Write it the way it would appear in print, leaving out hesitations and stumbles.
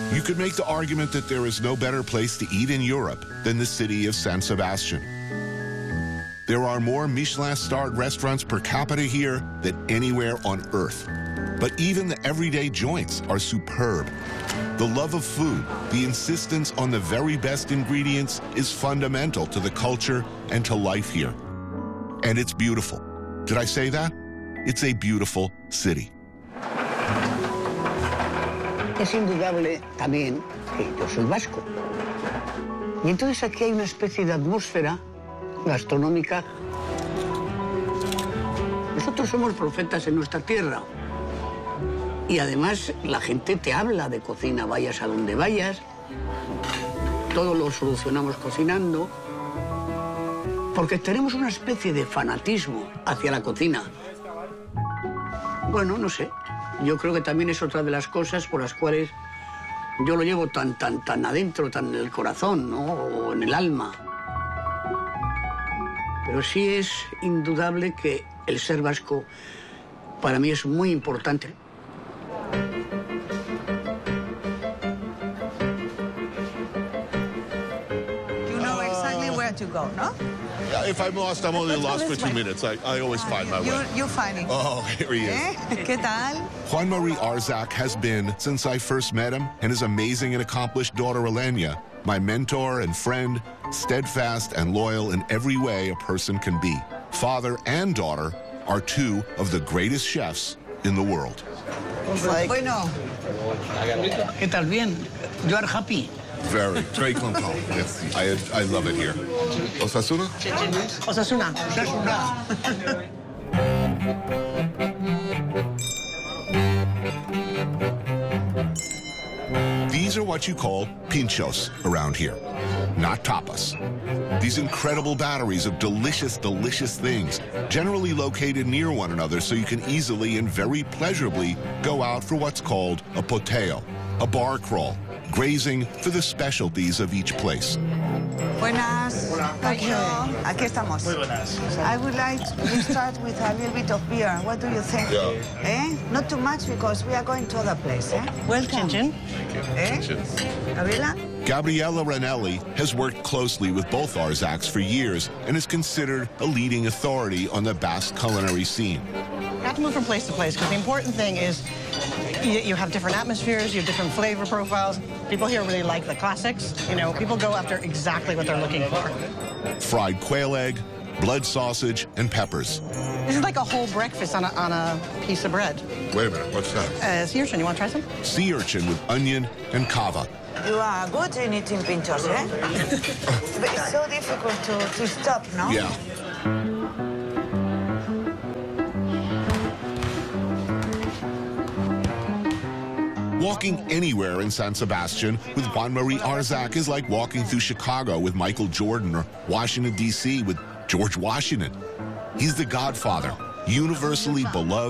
You could make the argument that there is no better place to eat in Europe than the city of San Sebastian. There are more Michelin-starred restaurants per capita here than anywhere on earth. But even the everyday joints are superb. The love of food, the insistence on the very best ingredients is fundamental to the culture and to life here. And it's beautiful. Did I say that? It's a beautiful city. Es indudable también que yo soy vasco. Y entonces aquí hay una especie de atmósfera gastronómica. Nosotros somos profetas en nuestra tierra. Y además la gente te habla de cocina, vayas a donde vayas. Todo lo solucionamos cocinando. Porque tenemos una especie de fanatismo hacia la cocina. Bueno, no sé. Yo creo que también es otra de las cosas por las cuales yo lo llevo tan adentro, tan en el corazón, ¿no? O en el alma. Pero sí es indudable que el ser vasco para mí es muy importante. You know exactly where to go, no? If I'm lost, I'm only lost for 2 minutes. I always find my way. You find it. Oh, here he is. ¿Qué tal? Juan-Marie Arzak has been, since I first met him, and his amazing and accomplished daughter, Elena, my mentor and friend, steadfast and loyal in every way a person can be. Father and daughter are two of the greatest chefs in the world. Bueno, ¿qué tal? Bien. You are happy. Very content. Yes, I love it here. Osasuna? Osasuna. These are what you call pinchos around here, not tapas. These incredible batteries of delicious things, generally located near one another so you can easily and very pleasurably go out for what's called a poteo, a bar crawl, grazing for the specialties of each place. Buenas. Okay. Aquí estamos. Muy buenas. I would like to start with a little bit of beer. What do you think? Yeah. Not too much because we are going to other place. Welcome. Chin. Gabriela? Gabriella Ranelli has worked closely with both Arzaks for years and is considered a leading authority on the Basque culinary scene. You have to move from place to place because the important thing is you have different atmospheres, you have different flavor profiles. People here really like the classics. You know, people go after exactly what they're looking for. Fried quail egg, blood sausage, and peppers. This is like a whole breakfast on a piece of bread. Wait a minute, what's that? Sea urchin, you want to try some? Sea urchin with onion and kava. You are good in eating pinchos, But it's so difficult to stop, no? Yeah. Walking anywhere in San Sebastian with Juan-Marie Arzak is like walking through Chicago with Michael Jordan or Washington, D.C. with George Washington. He's the godfather, universally beloved.